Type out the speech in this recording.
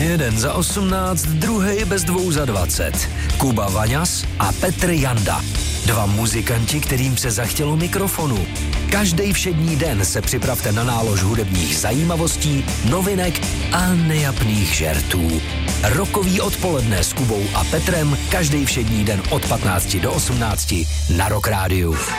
Jeden za 18, druhej bez 2 za 20. Kuba Vaňas a Petr Janda. 2 muzikanti, kterým se zachtělo mikrofonu. Každý všední den se připravte na nálož hudebních zajímavostí, novinek a nejapných žertů. Rokový odpoledne s Kubou a Petrem každý všední den od 15 do 18 na Rock Rádiu.